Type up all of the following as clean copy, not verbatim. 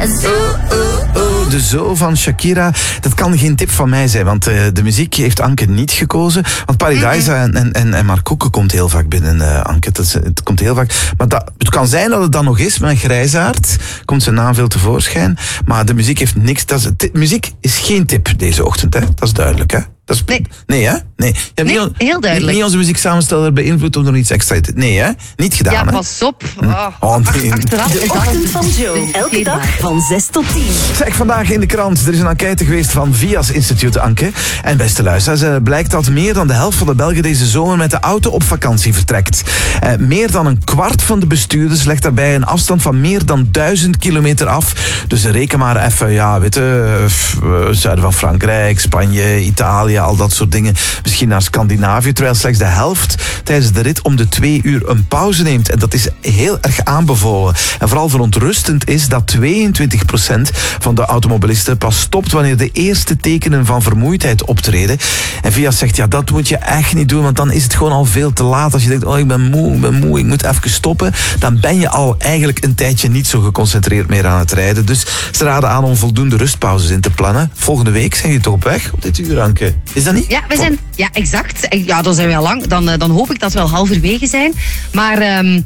De Zo van Shakira. Dat kan geen tip van mij zijn, want de muziek heeft Anke niet gekozen. Want Paradise en Marcoke komt heel vaak binnen, Anke. Het komt heel vaak. Maar het kan zijn dat het dan nog is, met een grijsaard. Komt zijn naam veel tevoorschijn. Maar de muziek heeft niks. Muziek is geen tip deze ochtend, hè? Dat is duidelijk, hè? Dat is, nee, hè? Nee. Je hebt heel duidelijk. Niet onze muzieksamensteller beïnvloed om er iets extra te... Nee, hè? Niet gedaan, ja, hè? pas op. Nee. De ochtend van Joe. Elke dag van 6 tot 10. Zeg, vandaag in de krant. Er is een enquête geweest van Vias Instituut, Anke. En beste luisteraars, blijkt dat meer dan de helft van de Belgen deze zomer met de auto op vakantie vertrekt. Meer dan een kwart van de bestuurders legt daarbij een afstand van meer dan 1000 kilometer af. Dus reken maar even, ja, weet je, zuiden van Frankrijk, Spanje, Italië, al dat soort dingen. Misschien naar Scandinavië, terwijl slechts de helft tijdens de rit om de 2 uur een pauze neemt. En dat is heel erg aanbevolen. En vooral verontrustend is dat 22% van de automobilisten pas stopt wanneer de eerste tekenen van vermoeidheid optreden. En Vias zegt, ja, dat moet je echt niet doen, want dan is het gewoon al veel te laat. Als je denkt, oh, ik ben moe, ik moet even stoppen, dan ben je al eigenlijk een tijdje niet zo geconcentreerd meer aan het rijden. Dus ze raden aan om voldoende rustpauzes in te plannen. Volgende week zijn je toch op weg op dit uur, Anke? Is dat niet? Ja, we zijn, ja, exact. Ja, dan zijn we al lang. Dan hoop ik dat we al halverwege zijn. Maar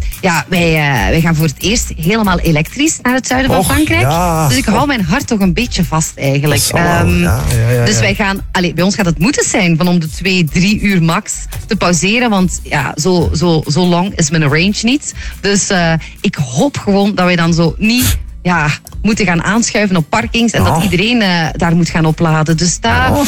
wij gaan voor het eerst helemaal elektrisch naar het zuiden van Frankrijk. Ja. Dus ik hou mijn hart toch een beetje vast eigenlijk. Dus wij gaan, bij ons gaat het moeten zijn van om de 2-3 uur max te pauzeren. Want ja, zo lang is mijn range niet. Dus ik hoop gewoon dat wij dan zo niet... Ja, moeten gaan aanschuiven op parkings en dat iedereen daar moet gaan opladen. Dus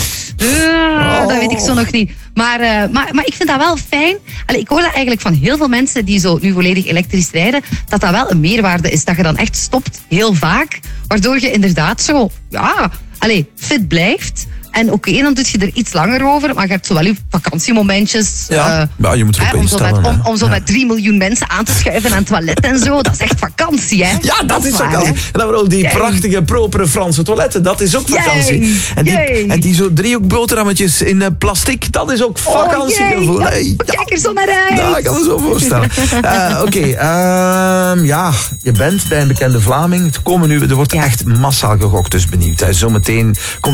dat weet ik zo nog niet. Maar ik vind dat wel fijn. Ik hoor dat eigenlijk van heel veel mensen die zo nu volledig elektrisch rijden, dat wel een meerwaarde is. Dat je dan echt stopt, heel vaak. Waardoor je inderdaad zo, fit blijft. En oké, dan doe je er iets langer over, maar je hebt zo wel je vakantiemomentjes. Ja, je moet erop instellen. Om zo met 3 miljoen mensen aan te schuiven aan het toilet en zo. Dat is echt vakantie, hè? Ja, dat is vakantie. En dan ook die prachtige, propere Franse toiletten. Dat is ook vakantie. En die zo driehoekboterhammetjes in plastic, dat is ook vakantiegevoel. Kijk er zo naar uit. Ja, ik kan me zo voorstellen. Je bent bij een bekende Vlaming. Er wordt echt massaal gegokt, dus benieuwd. Zometeen komt